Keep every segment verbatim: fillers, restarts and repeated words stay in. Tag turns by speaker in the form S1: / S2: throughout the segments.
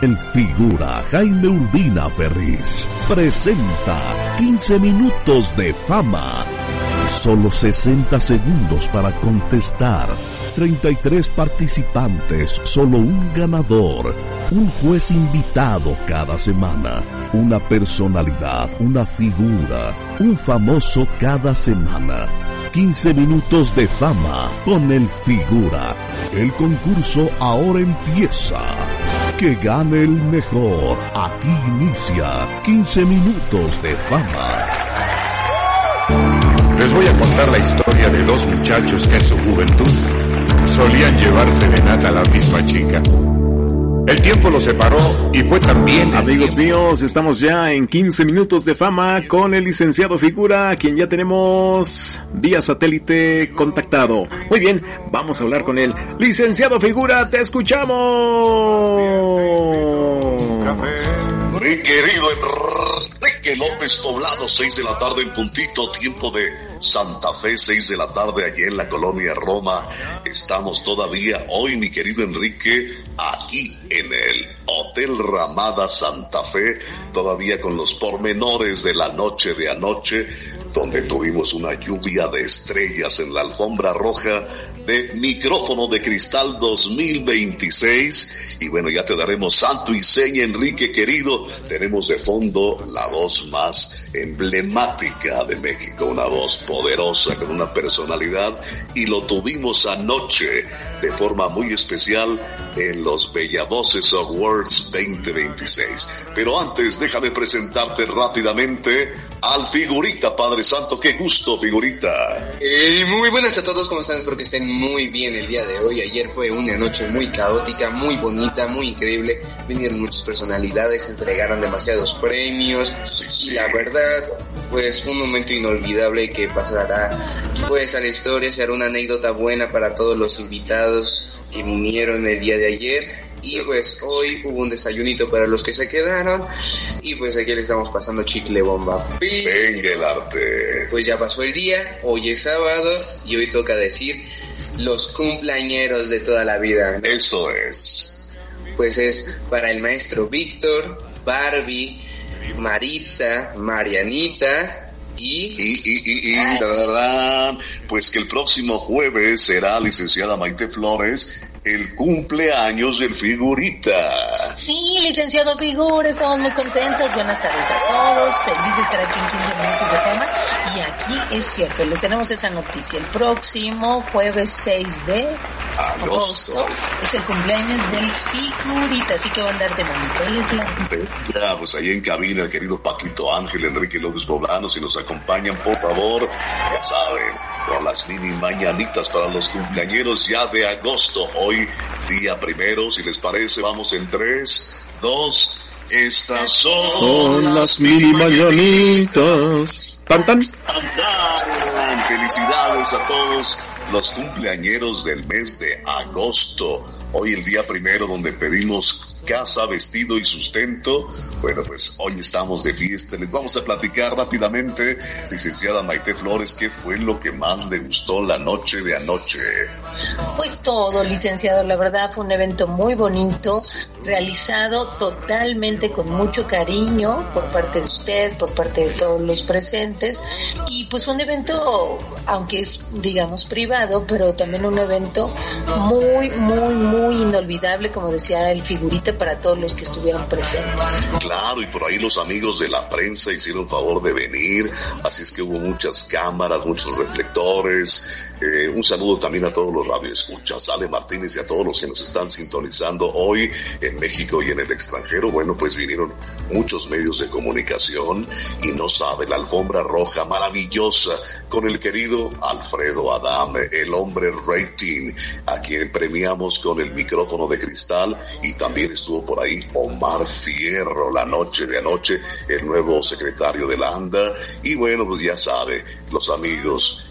S1: El figura Jaime Urbina Ferriz presenta quince minutos de fama. Solo sesenta segundos para contestar. treinta y tres participantes, solo un ganador. Un juez invitado cada semana. Una personalidad, una figura, un famoso cada semana. quince minutos de fama con el figura. El concurso ahora empieza. Que gane el mejor. Aquí inicia quince minutos de fama.
S2: Les voy a contar la historia de dos muchachos que en su juventud solían llevar serenata a la misma chica. El tiempo los separó y fue también...
S3: Amigos míos, estamos ya en quince minutos de fama con el licenciado Figura, a quien ya tenemos vía satélite contactado. Muy bien, vamos a hablar con él. Licenciado Figura, te escuchamos.
S4: Mi querido Enrique López Poblado, seis de la tarde en puntito, tiempo de Santa Fe, seis de la tarde allí en la colonia Roma. Estamos todavía hoy, mi querido Enrique, aquí en el Hotel Ramada Santa Fe, todavía con los pormenores de la noche de anoche, donde tuvimos una lluvia de estrellas en la alfombra roja de Micrófono de Cristal dos mil veintiséis. Y bueno, ya te daremos santo y seña, Enrique querido. Tenemos de fondo la voz más emblemática de México, una voz poderosa con una personalidad, y lo tuvimos anoche de forma muy especial en los Bellavoces Awards veinte veintiséis. Pero antes, déjame presentarte rápidamente al Figurita, Padre Santo. Qué gusto, Figurita.
S5: Eh, muy buenas a todos, ¿cómo están? Espero que estén muy bien el día de hoy. Ayer fue una noche muy caótica, muy bonita, muy increíble. Vinieron muchas personalidades, entregaron demasiados premios.
S4: Sí, sí.
S5: Y la verdad, pues un momento inolvidable que pasará pues a la historia. Será una anécdota buena para todos los invitados que vinieron el día de ayer. Y pues hoy hubo un desayunito para los que se quedaron. Y pues aquí le estamos pasando chicle bomba.
S4: Venga el arte.
S5: Pues ya pasó el día, hoy es sábado y hoy toca decir los cumpleañeros de toda la vida, ¿no?
S4: Eso es.
S5: Pues es para el maestro Víctor, Barbie, Maritza, Marianita y...
S4: Y, y, y, y, tararán, pues que el próximo jueves será, licenciada Maite Flores, el cumpleaños del Figurita.
S6: Sí, licenciado Figura, estamos muy contentos. Buenas tardes a todos. Feliz de estar aquí en quince minutos de fama. Y aquí es cierto, les tenemos esa noticia. El próximo jueves seis de agosto, agosto es el cumpleaños del Figurita. Así que va a andar de manteles.
S4: Ya, pues ahí en cabina el querido Paquito Ángel, Enrique López Poblano, si nos acompañan, por favor, ya saben, con las mini mañanitas para los cumpleañeros ya de agosto. Hoy, día primero, si les parece, vamos en tres, dos, estas son,
S3: son las mini mañanitas. Tan tan.
S4: Felicidades a todos los cumpleañeros del mes de agosto. Hoy el día primero donde pedimos casa, vestido y sustento. Bueno, pues hoy estamos de fiesta. Les vamos a platicar rápidamente, licenciada Maite Flores, qué fue lo que más le gustó la noche de anoche.
S6: Pues todo, licenciado, la verdad fue un evento muy bonito, realizado totalmente con mucho cariño por parte de usted, por parte de todos los presentes, y pues un evento, aunque es, digamos, privado, pero también un evento muy, muy, muy inolvidable, como decía el Figurita, para todos los que estuvieron presentes.
S4: Claro, y por ahí los amigos de la prensa hicieron favor de venir, así es que hubo muchas cámaras, muchos reflectores. Eh, un saludo también a todos los radioescuchas, Ale Martínez, y a todos los que nos están sintonizando hoy en México y en el extranjero. Bueno, pues vinieron muchos medios de comunicación y no sabe, la alfombra roja maravillosa con el querido Alfredo Adame, el hombre rating, a quien premiamos con el Micrófono de Cristal, y también estuvo por ahí Omar Fierro la noche de anoche, el nuevo secretario de la ANDA, y bueno, pues ya sabe, los amigos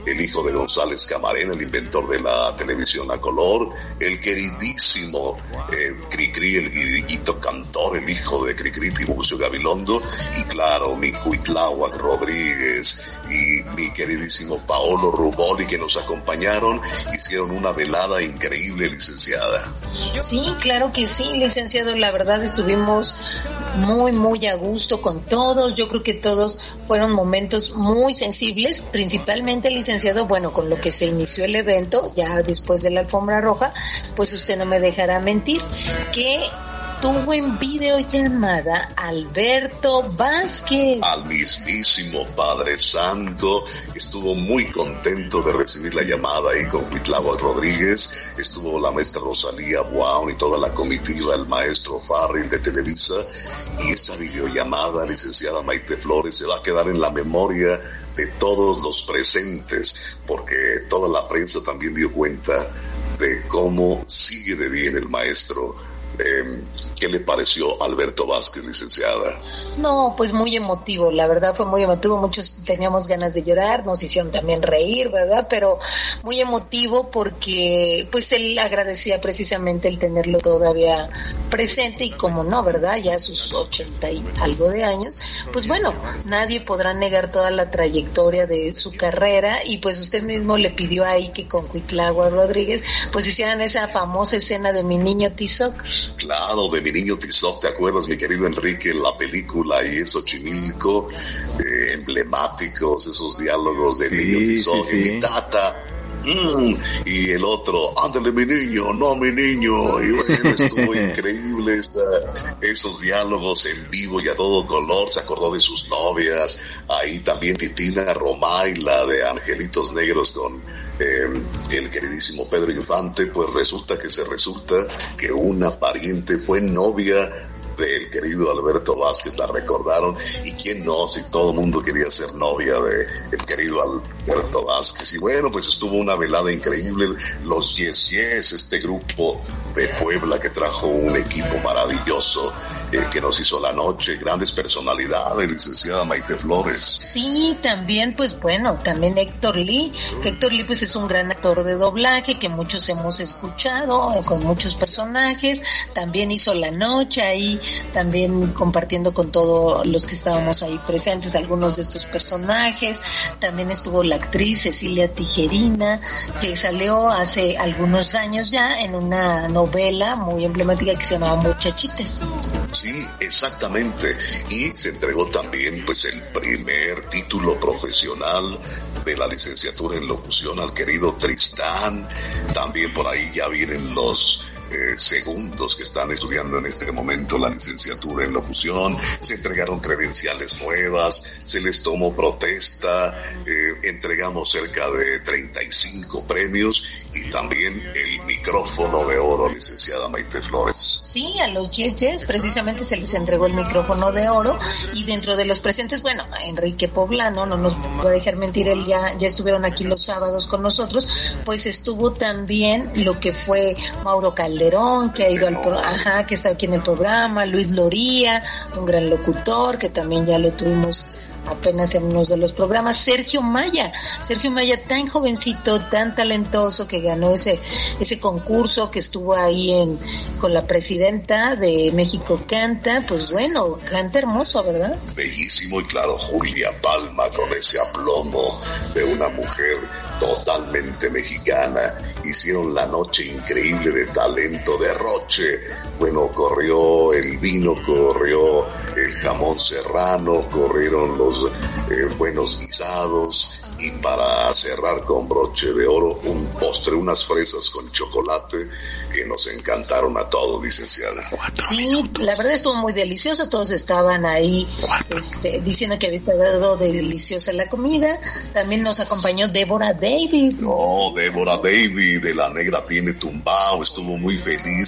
S4: el hijo de González Camarena, el inventor de la televisión a color, el queridísimo eh, Cricri, el guiriguito cantor, el hijo de Cricri, Tiburcio Gabilondo, y claro, mi Cuitláhuac Rodríguez y mi queridísimo Paolo Ruboli, que nos acompañaron, hicieron una velada increíble, licenciada.
S6: Sí, claro que sí, licenciado, la verdad estuvimos muy, muy a gusto con todos. Yo creo que todos fueron momentos muy sensibles, principalmente, licenciado, bueno, con lo que se inició el evento, ya después de la alfombra roja, pues usted no me dejará mentir, que tuvo en videollamada Alberto Vázquez.
S4: Al mismísimo Padre Santo, estuvo muy contento de recibir la llamada ahí con Cuitláhuac Rodríguez, estuvo la maestra Rosalía Buaun y toda la comitiva, el maestro Farrell de Televisa, y esta videollamada, licenciada Maite Flores, se va a quedar en la memoria de todos los presentes, porque toda la prensa también dio cuenta de cómo sigue de bien el maestro. Eh, ¿Qué le pareció Alberto Vázquez, licenciada?
S6: No, pues muy emotivo, la verdad fue muy emotivo, muchos teníamos ganas de llorar, nos hicieron también reír, ¿verdad? Pero muy emotivo porque pues él agradecía precisamente el tenerlo todavía presente y como no, ¿verdad? Ya a sus ochenta y algo de años, pues bueno, nadie podrá negar toda la trayectoria de su carrera y pues usted mismo le pidió ahí que con Cuitláhuac Rodríguez pues hicieran esa famosa escena de Mi Niño Tizoc.
S4: Claro, de Mi Niño Tizoc, ¿te acuerdas, mi querido Enrique? La película y Xochimilco, eh, emblemáticos, esos diálogos de sí, Niño Tizoc, sí, sí. Mi tata, mm, y el otro, ándale mi niño, no mi niño, y bueno, estuvo increíble esa, esos diálogos en vivo y a todo color, se acordó de sus novias, ahí también Titina Romay, la de Angelitos Negros con Eh, el queridísimo Pedro Infante, pues resulta que se resulta que una pariente fue novia del querido Alberto Vázquez, la recordaron, y quién no, si todo el mundo quería ser novia de el querido Alberto Vázquez, y bueno, pues estuvo una velada increíble, los Yes Yes, este grupo de Puebla que trajo un equipo maravilloso, eh, que nos hizo la noche, grandes personalidades, licenciada Maite Flores.
S6: Sí, también, pues bueno, también Héctor Lee, que Héctor Lee pues es un gran actor de doblaje que muchos hemos escuchado, eh, con muchos personajes, también hizo la noche ahí, también compartiendo con todos los que estábamos ahí presentes algunos de estos personajes. También estuvo la actriz Cecilia Tijerina, que salió hace algunos años ya en una novela muy emblemática que se llamaba Muchachitas.
S4: Sí, exactamente, y se entregó también pues el primer título profesional de la licenciatura en locución al querido Tristán. También por ahí ya vienen los Eh, segundos que están estudiando en este momento la licenciatura en locución, se entregaron credenciales nuevas, se les tomó protesta, eh, entregamos cerca de treinta y cinco premios y también el micrófono de oro, licenciada Maite Flores.
S6: Sí, a los Yes Yes precisamente se les entregó el micrófono de oro y dentro de los presentes, bueno, Enrique Poblano, no nos puede dejar mentir, él ya, ya estuvieron aquí los sábados con nosotros, pues estuvo también lo que fue Mauro Calderón, que ha ido al pro, ajá, que está aquí en el programa, Luis Loría, un gran locutor, que también ya lo tuvimos apenas en uno de los programas, Sergio Maya, Sergio Maya tan jovencito, tan talentoso, que ganó ese ese concurso, que estuvo ahí en con la presidenta de México Canta, pues bueno, canta hermoso, ¿verdad?
S4: Bellísimo, y claro, Julia Palma con ese aplomo de una mujer totalmente mexicana, hicieron la noche increíble de talento, derroche, bueno, corrió el vino, corrió el jamón serrano, corrieron los eh, buenos guisados, y para cerrar con broche de oro, un postre, unas fresas con chocolate que nos encantaron a todos, licenciada.
S6: Sí, la verdad estuvo muy delicioso, todos estaban ahí este, diciendo que había estado deliciosa la comida. También nos acompañó Débora David.
S4: No, Débora David de La Negra Tiene Tumbao, estuvo muy feliz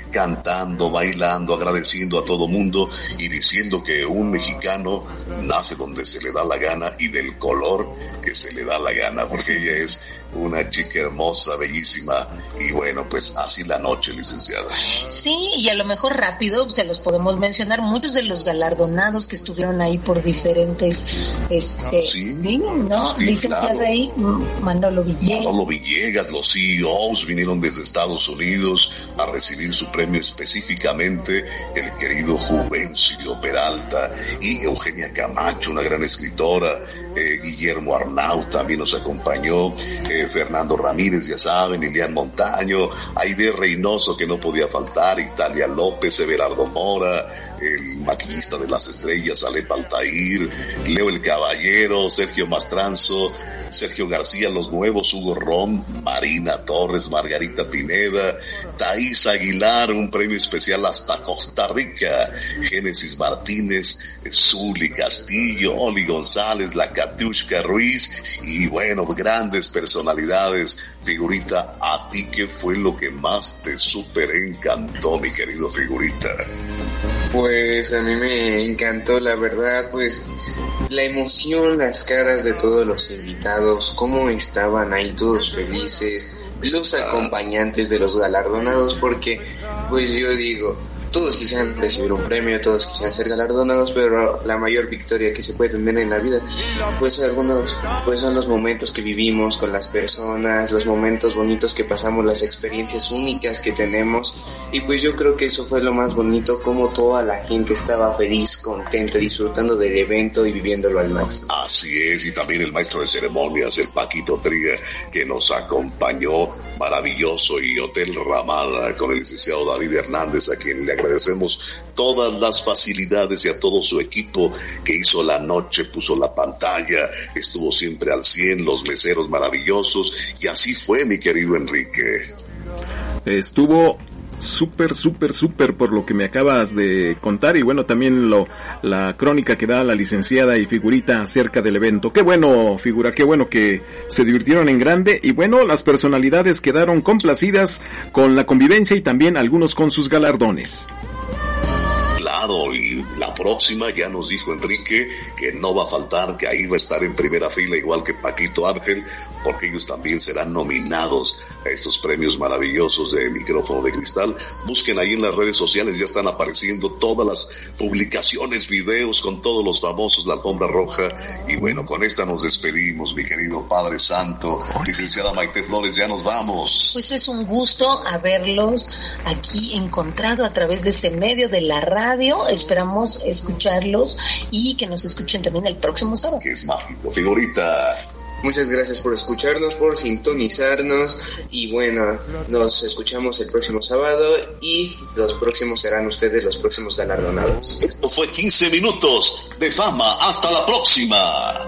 S4: cantando, bailando, agradeciendo a todo mundo y diciendo que un mexicano nace donde se le da la gana y del color que se le da la gana, porque ella es una chica hermosa, bellísima, y bueno, pues así la noche, licenciada.
S6: Sí, y a lo mejor rápido se los podemos mencionar, muchos de los galardonados que estuvieron ahí por diferentes, este,
S4: sí,
S6: sí, ¿no?
S4: Sí,
S6: Dicen
S4: claro.
S6: que ahí Manolo Villegas.
S4: Manolo Villegas, los C E Os vinieron desde Estados Unidos a recibir su premio, específicamente el querido Juvencio Peralta y Eugenia Camacho, una gran escritora, eh, Guillermo Arnau también nos acompañó, eh, Fernando Ramírez, ya saben, Ilian Montaño, Aide Reynoso, que no podía faltar, Italia López, Everardo Mora, el maquillista de las estrellas, Alep Altair, Leo el Caballero, Sergio Mastranzo, Sergio García, Los Nuevos, Hugo Rom, Marina Torres, Margarita Pineda, Thaís Aguilar, un premio especial hasta Costa Rica, Génesis Martínez, Zuli Castillo, Oli González, la Katiushka Ruiz, y bueno, grandes personalidades. Figurita, ¿a ti qué fue lo que más te súper encantó, mi querido Figurita?
S5: Pues a mí me encantó, la verdad, pues la emoción, las caras de todos los invitados, cómo estaban ahí todos felices, los acompañantes de los galardonados, porque pues yo digo, todos quisieran recibir un premio, todos quisieran ser galardonados, pero la mayor victoria que se puede tener en la vida, pues algunos, pues son los momentos que vivimos con las personas, los momentos bonitos que pasamos, las experiencias únicas que tenemos, y pues yo creo que eso fue lo más bonito, como toda la gente estaba feliz, contenta, disfrutando del evento y viviéndolo al máximo.
S4: Así es, y también el maestro de ceremonias, el Paquito Triga, que nos acompañó, maravilloso, y Hotel Ramada con el licenciado David Hernández, a quien le agradecemos todas las facilidades, y a todo su equipo que hizo la noche, puso la pantalla, estuvo siempre al cien, los meseros maravillosos, y así fue, mi querido Enrique.
S3: Estuvo súper, súper, súper por lo que me acabas de contar, y bueno, también lo la crónica que da la licenciada y Figurita acerca del evento. Qué bueno, Figura, qué bueno que se divirtieron en grande, y bueno, las personalidades quedaron complacidas con la convivencia y también algunos con sus galardones.
S4: Claro, y la próxima ya nos dijo Enrique que no va a faltar, que ahí va a estar en primera fila igual que Paquito Ángel, porque ellos también serán nominados a estos premios maravillosos de Micrófono de Cristal. Busquen ahí en las redes sociales, ya están apareciendo todas las publicaciones, videos con todos los famosos, la alfombra roja. Y bueno, con esta nos despedimos, mi querido Padre Santo. Licenciada Maite Flores, ya nos vamos.
S6: Pues es un gusto haberlos aquí encontrado a través de este medio de la radio. Esperamos escucharlos y que nos escuchen también el próximo sábado.
S4: Que es mágico, Figurita.
S5: Muchas gracias por escucharnos, por sintonizarnos, y bueno, nos escuchamos el próximo sábado, y los próximos serán ustedes los próximos galardonados.
S4: Esto fue quince minutos de fama. Hasta la próxima.